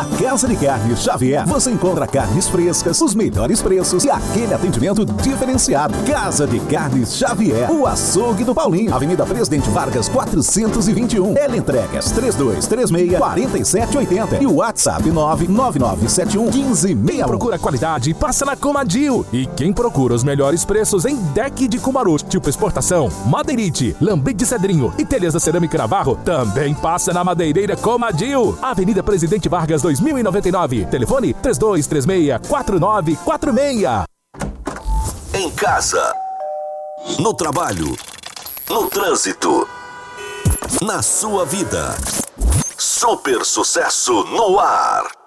Na Casa de Carnes Xavier, você encontra carnes frescas, os melhores preços e aquele atendimento diferenciado. Casa de Carnes Xavier, o açougue do Paulinho, Avenida Presidente Vargas 421. Entregas 3236-4780 e o WhatsApp 99971-1561. Procura qualidade, passa na Comadil. E quem procura os melhores preços em deck de Cumaru, tipo exportação, madeirite, lambrite de cedrinho e telhas da cerâmica Navarro, também passa na Madeireira Comadil. Avenida Presidente Vargas 2099. Telefone 3236-4946. Em casa, no trabalho, no trânsito, na sua vida. Super Sucesso no ar.